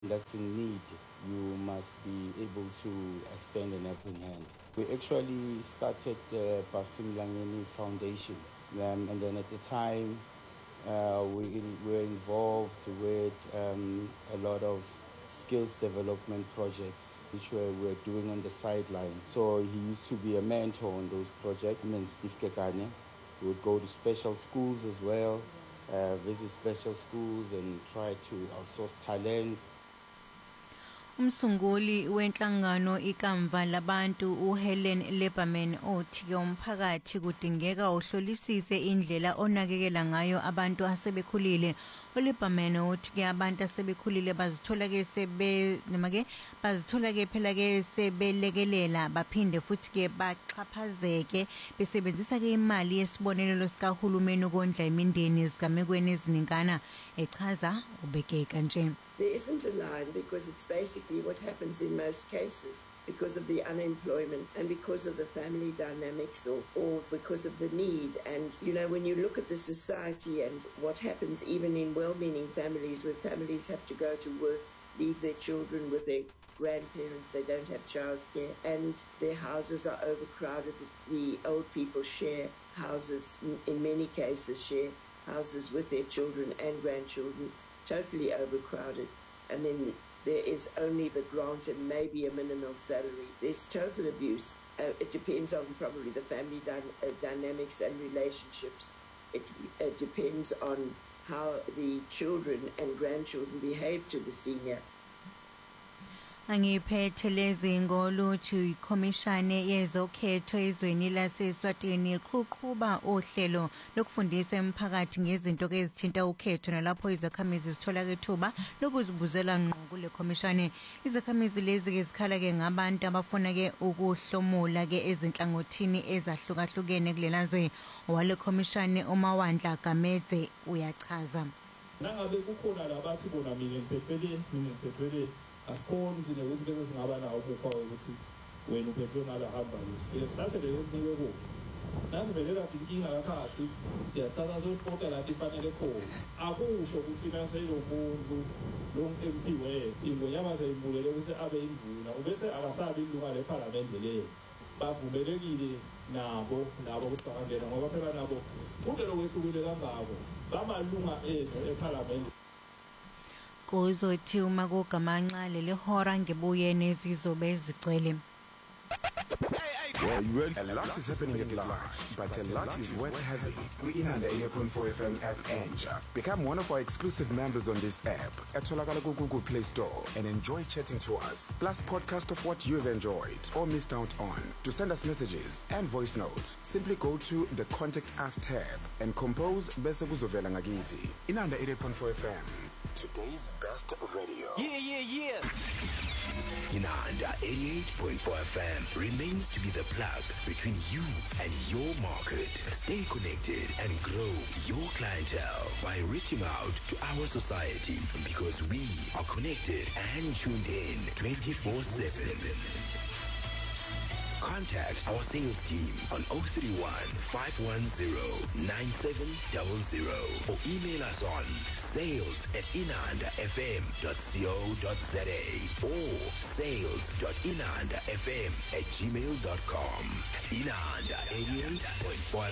that's in need, you must be able to extend an helping hand. We actually started the Basim Langeni Foundation, and then at the time we were involved with a lot of skills development projects which we were doing on the sideline. So he used to be a mentor on those projects. And Steve Kekane would go to special schools as well, visit special schools and try to outsource talent. Umsunguli wenhlangano ikamva labantu uHelen Lieberman othi umphakathi kudingeka uhlolisise indlela onakekela ngayo abantu asebekhulile. uLieberman uthi ke abantu asebekhulile bazithola ke phela ke sebelekelela baphinde futhi ke baxhaphazeke besebenzisa ke imali yesibonelelo sikahulumeni ukondla imindeni ezigamekweni eziningana echaza ubekeka nje. There isn't a line because it's basically what happens in most cases because of the unemployment and because of the family dynamics or because of the need. And, you know, when you look at the society and what happens even in well-meaning families where families have to go to work, leave their children with their grandparents, they don't have childcare, and their houses are overcrowded. The old people share houses, in many cases share houses with their children and grandchildren, totally overcrowded, and then there is only the grant and maybe a minimal salary. There's total abuse. It depends on probably the family dynamics and relationships. It depends on how the children and grandchildren behave to the senior. Angiphethelezi ngoluthi ikhomishane yezokhetho ezweni laseSwatini iqhuqhuba ohlelo lokufundisa emphakathi ngezinto ezithinta ukhetho nalapho izakhamizi zithola kethuba lokuzibuzela ngqo kule khomishane. Izakhamizi lezi ke zikhala ke ngabantu abafuna ke ukuhlomula ke ezinhlangothini ezahlukahlukene kulelazwe. Wale khomishane uMawandla Gamedze uyachaza. Nangabe kukhona labathi bona mina ngiphethelwe asikhona izinto ukuthi bese singaba nawo ubukho ukuthi wena uphethwe ngala hamba lesike sasele lesinike ku nasivelela inkinga yakhathi siyathatha soyiqoqa la ifanele khona akusho ukuthi naselo muntu lo MP we ingonyama seyibulele ukuthi abe imvula ubese akasabi ilunga leParliament le bavumelekile nabo ukuthi bangena ngoba phela nabo kudelo wehlukile kangako bamalunga eParliament. Kuzothi uma kugamanxa leli hora ngibuye nezizobe ezigcwele. Well, a lot is happening at large, but a lot is worth having. Inanda 8.4 FM app Enja. Become one of our exclusive members on this app at Google Play Store and enjoy chatting to us. Plus podcast of what you've enjoyed or missed out on. To send us messages and voice notes, simply go to the Contact Us tab and compose Bese Kuzovela Ngakiti. Inanda 8.4 FM. Today's best radio. Yeah. Inanda 88.4 FM remains to be the plug between you and your market. Stay connected and grow your clientele by reaching out to our society because we are connected and tuned in 24/7. Contact our sales team on 031 510 9700 or email us on sales@inandafm.co.za or sales.inandafm@gmail.com. Inanda 88.4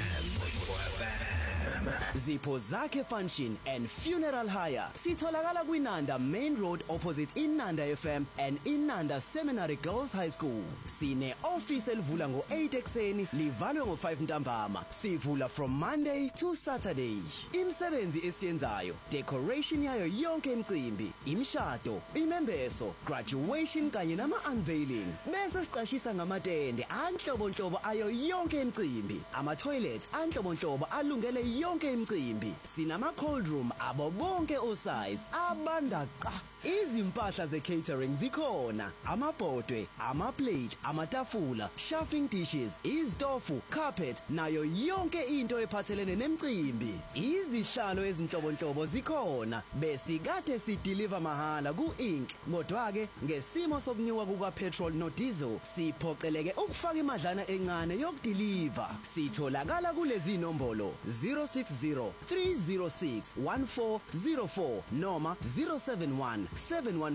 FM. Zipho Zakhe Function and Funeral Hire. Sitholakala kwinanda Main Road opposite Inanda FM and Inanda Seminary Girls High School. Sine office elivula ngo-8 ekseni livalwe ngo-5 ntambama. Sivula from Monday to Saturday. Imisebenzi esiyenzayo, decoration yayo yonke imicimbi, imishado, imembeso, graduation kanye nama-unveiling. Bese siqashisa ngamatende anhlobonhlobo ayo yonke imicimbi. Ama-toilet anhlobonhlobo alungele yonke imicimbi. Sinama-cold room abo bonke osize abandaqa. Izimpahla ze-catering zikhona. Amabhodwe, ama-plate, amatafula, chafing dishes, izitofu, carpet nayo yonke into ephathelene nemicimbi. Izihlalo ezinhlobonhlobo zikhona. Besikade sideliver mahala ku-Inc. Kodwa-ke ngesimo sokunyuka kuka-petrol no-diesel siphoqeleke ukufaka imadlana encane yokudeliver. Sitholakala kulezi nombolo 060 306 1404 noma 071 714